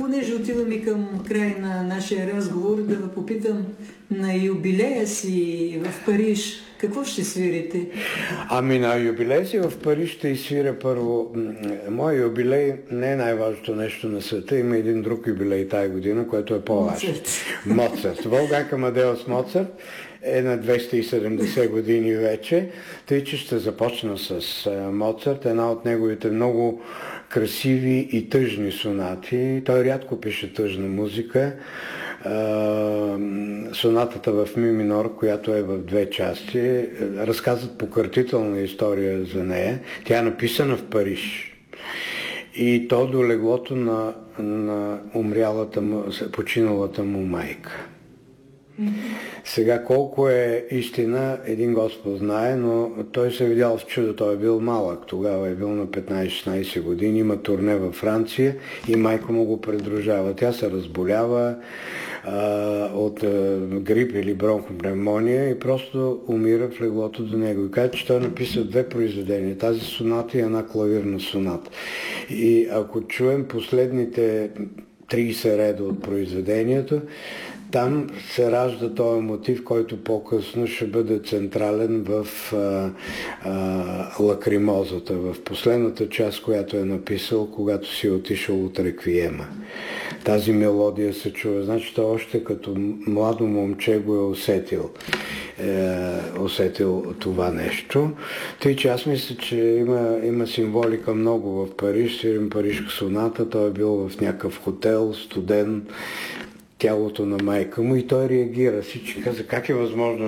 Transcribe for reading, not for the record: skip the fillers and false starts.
понеже отиваме към край на нашия разговор, да ви попитам на юбилея си в Париж, какво ще свирите? Ами на юбилея си в Париж ще изсвиря първо. Моя юбилей не е най-важното нещо на света. Има един друг юбилей тази година, което е по-важно. Моцарт. Волфганг Амадеус Моцарт е на 270 години вече, тъй че ще започна с Моцарт, една от неговите много красиви и тъжни сонати. Той рядко пише тъжна музика. Сонатата в ми минор, която е в две части, разказват покъртителна история за нея. Тя е написана в Париж. И то до леглото на умрялата му, починалата му майка. Сега колко е истина, един Господ знае, но той се е видял в чудо. Той е бил малък, тогава е бил на 15-16 години, има турне във Франция и майка му го придружава. Тя се разболява от грип или бронхопневмония и просто умира в леглото до него. И каза, че той написа две произведения, тази соната и една клавирна соната. И ако чуем последните 30 реда от произведението, там се ражда този мотив, който по-късно ще бъде централен в Лакримозата, в последната част, която е написал, когато си отишъл от реквиема. Тази мелодия се чува. Значи той още като младо момче го е усетил това нещо. Тъй, че аз мисля, че има символика много в Париж. Свирим Парижка соната, той е бил в някакъв хотел, студен, тялото на майка му и той реагира. Всички каза, как е възможно